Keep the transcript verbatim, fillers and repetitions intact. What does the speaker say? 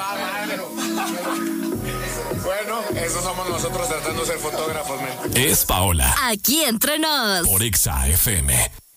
Bueno, esos somos nosotros tratando de ser fotógrafos, men. Es Paola. Aquí entre nos. Por Exa F M.